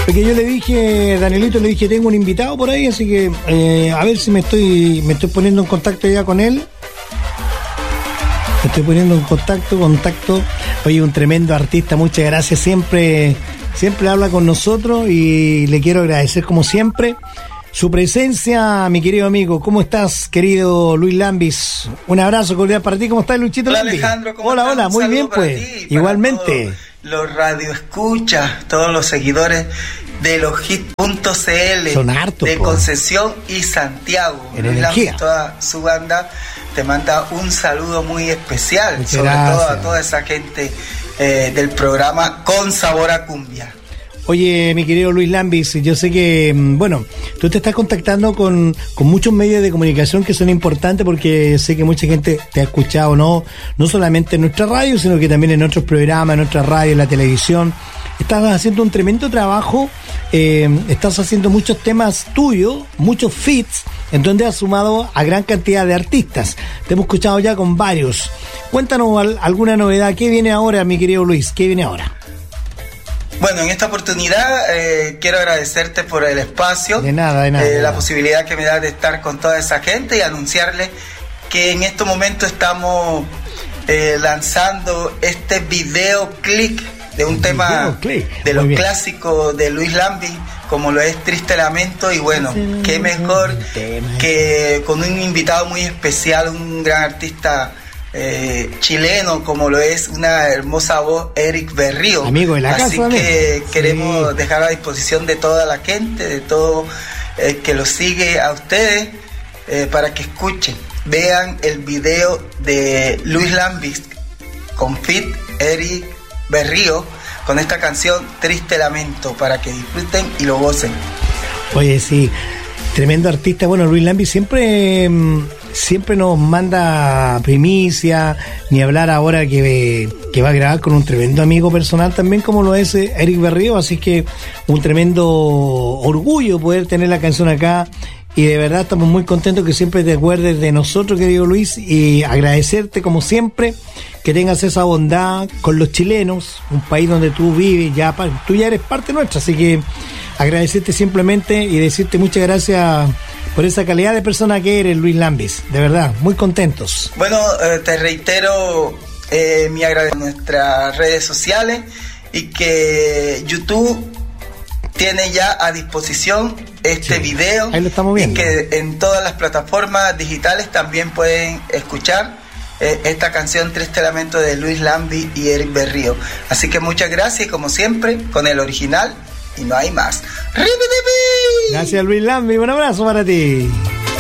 Porque yo le dije, Danielito, tengo un invitado por ahí, así que a ver si me estoy poniendo en contacto ya con él. Me estoy poniendo en contacto. Oye, un tremendo artista, muchas gracias. Siempre habla con nosotros y le quiero agradecer como siempre su presencia, mi querido amigo. ¿Cómo estás, querido Luis Lambis? Un abrazo cordial para ti. ¿Cómo estás, Luchito Lambis? Hola, Alejandro, ¿cómo estás? Hola, muy bien, pues. Ti, igualmente. Los radioescuchas, todos los seguidores de Loghit.cl, son hartos, de Concepción y Santiago. Luis Lambis, toda su banda te manda un saludo muy especial, muchas sobre gracias. todo a toda esa gente del programa Con Sabor a Cumbia. Oye, mi querido Luis Lambis, yo sé que, bueno, tú te estás contactando con muchos medios de comunicación que son importantes porque sé que mucha gente te ha escuchado, no solamente en nuestra radio, sino que también en otros programas, en nuestra radio, en la televisión. Estás haciendo un tremendo trabajo, estás haciendo muchos temas tuyos, muchos feats, en donde has sumado a gran cantidad de artistas. Te hemos escuchado ya con varios. Cuéntanos alguna novedad. ¿Qué viene ahora, mi querido Luis? ¿Qué viene ahora? Bueno, en esta oportunidad quiero agradecerte por el espacio, de nada. La posibilidad que me da de estar con toda esa gente y anunciarles que en estos momentos estamos lanzando este videoclip de un tema de los clásicos de Luis Lambis, como lo es Triste Lamento, y bueno, qué mejor que con un invitado muy especial, un gran artista chileno, como lo es una hermosa voz, Eric Berrío, amigo de la casa. Así que queremos dejar a disposición de toda la gente, de todo que lo sigue a ustedes, para que escuchen, vean el video de Luis Lambis con feat Eric Berrío con esta canción Triste Lamento, para que disfruten y lo gocen. Oye, sí, tremendo artista. Bueno, Luis Lambis siempre nos manda primicia, ni hablar ahora que va a grabar con un tremendo amigo personal también, como lo es Eric Berrío, así que un tremendo orgullo poder tener la canción acá, y de verdad estamos muy contentos que siempre te acuerdes de nosotros, querido Luis, y agradecerte como siempre que tengas esa bondad con los chilenos, un país donde tú vives, tú ya eres parte nuestra, así que agradecerte simplemente y decirte muchas gracias por esa calidad de persona que eres, Luis Lambis, de verdad, muy contentos. Bueno, te reitero mi agradecimiento a nuestras redes sociales, y que YouTube tiene ya a disposición este video, ahí lo estamos viendo, y que en todas las plataformas digitales también pueden escuchar esta canción Triste Lamento de Luis Lambis y Eric Berrío. Así que muchas gracias, y como siempre, con el original y no hay más. Gracias, Luis Lambis, un abrazo para ti.